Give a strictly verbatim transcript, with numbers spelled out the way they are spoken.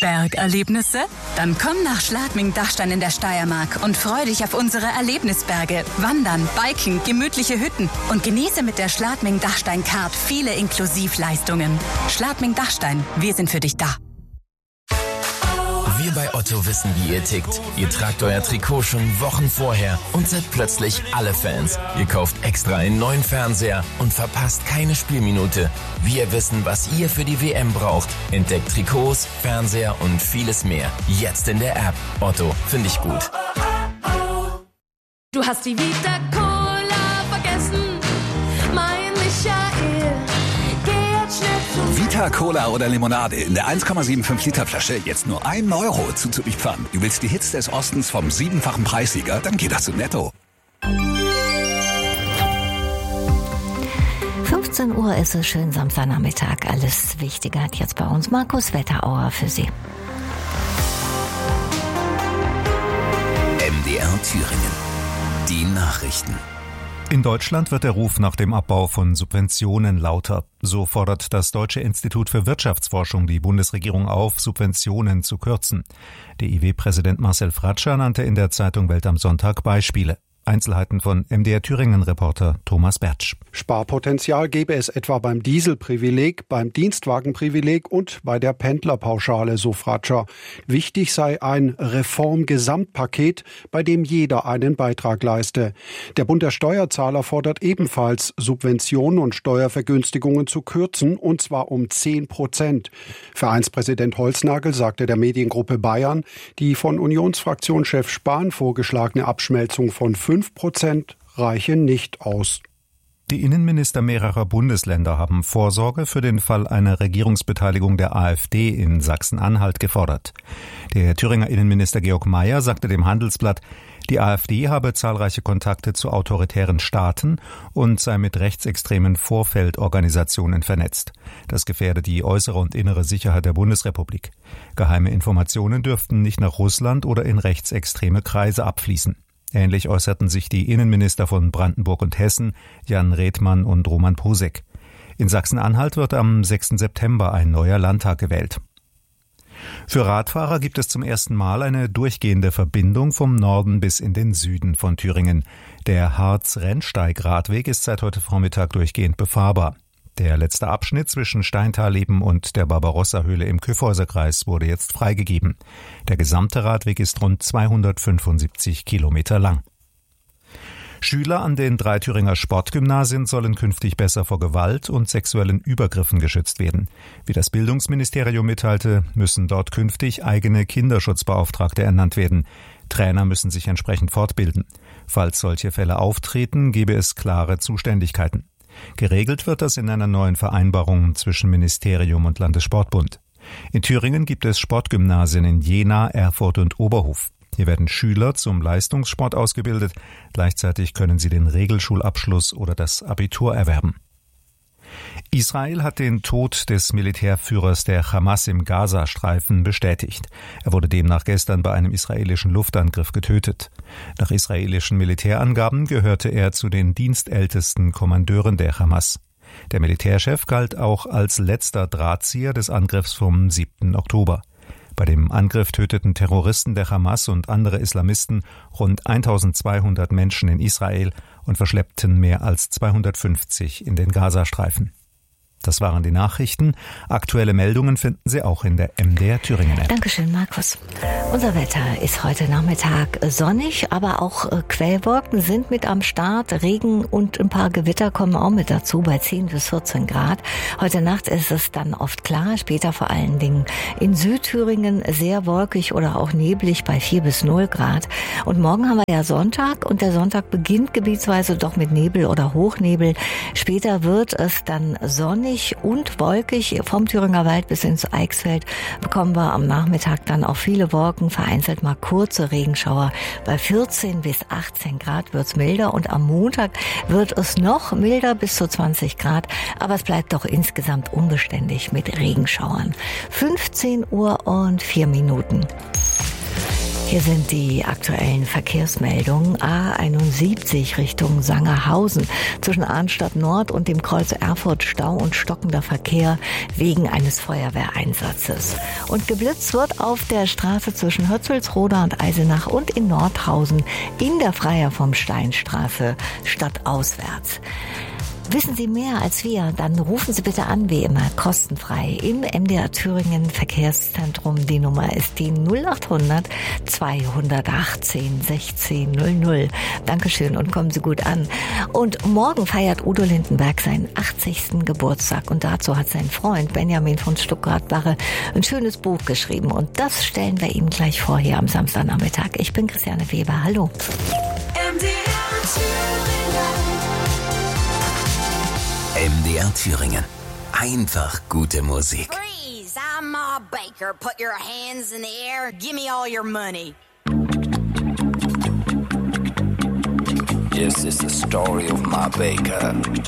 Bergerlebnisse? Dann komm nach Schladming-Dachstein in der Steiermark und freu dich auf unsere Erlebnisberge, Wandern, Biken, gemütliche Hütten und genieße mit der Schladming-Dachstein-Card viele Inklusivleistungen. Schladming-Dachstein, wir sind für dich da. Wir bei Otto wissen, wie ihr tickt. Ihr tragt euer Trikot schon Wochen vorher und seid plötzlich alle Fans. Ihr kauft extra einen neuen Fernseher und verpasst keine Spielminute. Wir wissen, was ihr für die W M braucht. Entdeckt Trikots, Fernseher und vieles mehr. Jetzt in der App. Otto, finde ich gut. Du hast die Vita Cola vergessen, mein Michael. Geh jetzt schnell zu Vita Cola oder Limonade in der eins Komma fünfundsiebzig Liter Flasche jetzt nur ein Euro zuzuliefern. Du willst die Hits des Ostens vom siebenfachen Preissieger? Dann geh doch zu Netto. fünfzehn Uhr ist es, schön Samstagnachmittag. Alles Wichtige hat jetzt bei uns Markus Wetterauer für Sie. M D R Thüringen. Die Nachrichten. In Deutschland wird der Ruf nach dem Abbau von Subventionen lauter. So fordert das Deutsche Institut für Wirtschaftsforschung die Bundesregierung auf, Subventionen zu kürzen. Der I W-Präsident Marcel Fratscher nannte in der Zeitung Welt am Sonntag Beispiele. Einzelheiten von M D R Thüringen-Reporter Thomas Bertsch. Sparpotenzial gäbe es etwa beim Dieselprivileg, beim Dienstwagenprivileg und bei der Pendlerpauschale, so Fratscher. Wichtig sei ein Reformgesamtpaket, bei dem jeder einen Beitrag leiste. Der Bund der Steuerzahler fordert ebenfalls, Subventionen und Steuervergünstigungen zu kürzen, und zwar um zehn Prozent. Vereinspräsident Holznagel sagte der Mediengruppe Bayern, die von Unionsfraktionschef Spahn vorgeschlagene Abschmelzung von fünf Prozent reiche nicht aus. Die Innenminister mehrerer Bundesländer haben Vorsorge für den Fall einer Regierungsbeteiligung der AfD in Sachsen-Anhalt gefordert. Der Thüringer Innenminister Georg Mayer sagte dem Handelsblatt, die AfD habe zahlreiche Kontakte zu autoritären Staaten und sei mit rechtsextremen Vorfeldorganisationen vernetzt. Das gefährde die äußere und innere Sicherheit der Bundesrepublik. Geheime Informationen dürften nicht nach Russland oder in rechtsextreme Kreise abfließen. Ähnlich äußerten sich die Innenminister von Brandenburg und Hessen, Jan Redmann und Roman Posek. In Sachsen-Anhalt wird am sechsten September ein neuer Landtag gewählt. Für Radfahrer gibt es zum ersten Mal eine durchgehende Verbindung vom Norden bis in den Süden von Thüringen. Der Harz-Rennsteig-Radweg ist seit heute Vormittag durchgehend befahrbar. Der letzte Abschnitt zwischen Steintaleben und der Barbarossa-Höhle im Kyffhäuserkreis wurde jetzt freigegeben. Der gesamte Radweg ist rund zweihundertfünfundsiebzig Kilometer lang. Schüler an den drei Thüringer Sportgymnasien sollen künftig besser vor Gewalt und sexuellen Übergriffen geschützt werden. Wie das Bildungsministerium mitteilte, müssen dort künftig eigene Kinderschutzbeauftragte ernannt werden. Trainer müssen sich entsprechend fortbilden. Falls solche Fälle auftreten, gebe es klare Zuständigkeiten. Geregelt wird das in einer neuen Vereinbarung zwischen Ministerium und Landessportbund. In Thüringen gibt es Sportgymnasien in Jena, Erfurt und Oberhof. Hier werden Schüler zum Leistungssport ausgebildet. Gleichzeitig können sie den Regelschulabschluss oder das Abitur erwerben. Israel hat den Tod des Militärführers der Hamas im Gazastreifen bestätigt. Er wurde demnach gestern bei einem israelischen Luftangriff getötet. Nach israelischen Militärangaben gehörte er zu den dienstältesten Kommandeuren der Hamas. Der Militärchef galt auch als letzter Drahtzieher des Angriffs vom siebten Oktober. Bei dem Angriff töteten Terroristen der Hamas und andere Islamisten rund eintausendzweihundert Menschen in Israel und verschleppten mehr als zweihundertfünfzig in den Gazastreifen. Das waren die Nachrichten. Aktuelle Meldungen finden Sie auch in der M D R Thüringen App. Dankeschön, Markus. Unser Wetter ist heute Nachmittag sonnig, aber auch Quellwolken sind mit am Start. Regen und ein paar Gewitter kommen auch mit dazu bei zehn bis vierzehn Grad. Heute Nacht ist es dann oft klar, später vor allen Dingen in Südthüringen sehr wolkig oder auch neblig bei vier bis null Grad. Und morgen haben wir ja Sonntag und der Sonntag beginnt gebietsweise doch mit Nebel oder Hochnebel. Später wird es dann sonnig und wolkig. Vom Thüringer Wald bis ins Eichsfeld bekommen wir am Nachmittag dann auch viele Wolken, vereinzelt mal kurze Regenschauer. Bei vierzehn bis achtzehn Grad wird's milder und am Montag wird es noch milder bis zu zwanzig Grad, aber es bleibt doch insgesamt unbeständig mit Regenschauern. fünfzehn Uhr und vier Minuten. Hier sind die aktuellen Verkehrsmeldungen. A einundsiebzig Richtung Sangerhausen. Zwischen Arnstadt Nord und dem Kreuz Erfurt Stau und stockender Verkehr wegen eines Feuerwehreinsatzes. Und geblitzt wird auf der Straße zwischen Hötzelsroda und Eisenach und in Nordhausen in der Freier vom Steinstraße stadtauswärts. Wissen Sie mehr als wir? Dann rufen Sie bitte an, wie immer, kostenfrei im M D R Thüringen Verkehrszentrum. Die Nummer ist die null acht hundert zweihundertachtzehn sechzehn null null. Dankeschön und kommen Sie gut an. Und morgen feiert Udo Lindenberg seinen achtzigsten Geburtstag und dazu hat sein Freund Benjamin von Stuckrad-Barre ein schönes Buch geschrieben und das stellen wir Ihnen gleich vor hier am Samstagnachmittag. Ich bin Christiane Weber. Hallo. M D R Thüringen. M D R Thüringen. Einfach gute Musik. Freeze, I'm Ma Baker. Put your hands in the air. Give me all your money. Yes, it's the story of Ma Baker.